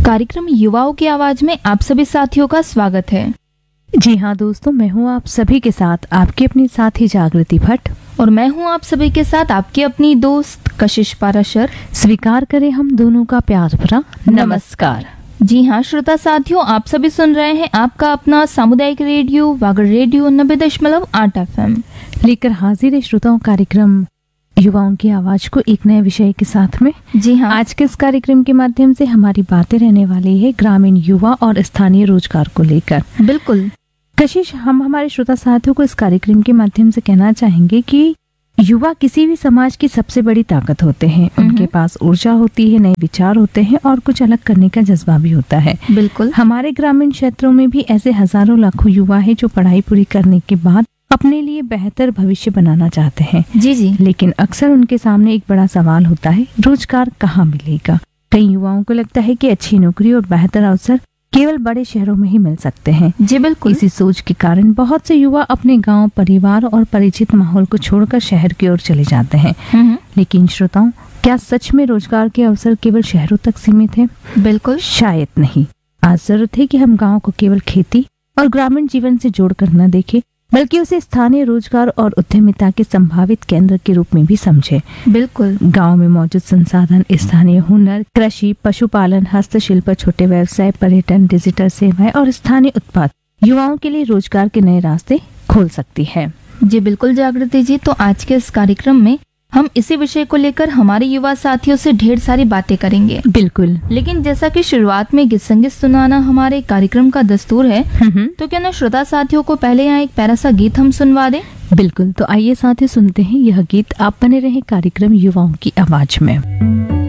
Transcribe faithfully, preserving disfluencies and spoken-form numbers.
कार्यक्रम युवाओं की आवाज में आप सभी साथियों का स्वागत है। जी हाँ दोस्तों, मैं हूँ आप सभी के साथ आपकी अपनी साथी जागृति भट्ट और मैं हूँ आप सभी के साथ आपकी अपनी दोस्त कशिश पाराशर। स्वीकार करें हम दोनों का प्यार भरा नमस्कार। जी हाँ श्रोता साथियों, आप सभी सुन रहे हैं आपका अपना सामुदायिक रेडियो वागड़ रेडियो नब्बे दशमलव आठ एफ एम लेकर हाजिर है श्रोताओं कार्यक्रम युवाओं की आवाज को एक नए विषय के साथ में। जी हाँ, आज के इस कार्यक्रम के माध्यम से हमारी बातें रहने वाली है ग्रामीण युवा और स्थानीय रोजगार को लेकर। बिल्कुल कशिश, हम हमारे श्रोता साथियों को इस कार्यक्रम के माध्यम से कहना चाहेंगे कि युवा किसी भी समाज की सबसे बड़ी ताकत होते हैं। उनके पास ऊर्जा होती है, नए विचार होते हैं और कुछ अलग करने का जज्बा भी होता है। बिल्कुल हमारे ग्रामीण क्षेत्रों में भी ऐसे हजारों लाखों युवा है जो पढ़ाई पूरी करने के बाद अपने लिए बेहतर भविष्य बनाना चाहते हैं। जी जी लेकिन अक्सर उनके सामने एक बड़ा सवाल होता है, रोजगार कहाँ मिलेगा। कई युवाओं को लगता है कि अच्छी नौकरी और बेहतर अवसर केवल बड़े शहरों में ही मिल सकते हैं। जी बिल्कुल। इसी सोच के कारण बहुत से युवा अपने गांव, परिवार और परिचित माहौल को छोड़कर शहर की ओर चले जाते हैं। लेकिन श्रोताओं, क्या सच में रोजगार के अवसर केवल शहरों तक सीमित है? बिल्कुल शायद नहीं। आज जरूरत है कि हम गाँव को केवल खेती और ग्रामीण जीवन से जोड़कर न देखें, बल्कि उसे स्थानीय रोजगार और उद्यमिता के संभावित केंद्र के रूप में भी समझे। बिल्कुल। गांव में मौजूद संसाधन, स्थानीय हुनर, कृषि, पशुपालन, हस्तशिल्प, छोटे व्यवसाय, पर्यटन, डिजिटल सेवाएं और स्थानीय उत्पाद युवाओं के लिए रोजगार के नए रास्ते खोल सकती है। जी बिल्कुल जागृति जी, तो आज के इस कार्यक्रम में हम इसी विषय को लेकर हमारे युवा साथियों से ढेर सारी बातें करेंगे। बिल्कुल। लेकिन जैसा कि शुरुआत में गीत संगीत सुनाना हमारे कार्यक्रम का दस्तूर है, तो क्या ना श्रोता साथियों को पहले यहाँ एक प्यारा सा गीत हम सुनवा दें? बिल्कुल, तो आइए साथियों सुनते हैं यह गीत। आप बने रहे कार्यक्रम युवाओं की आवाज में।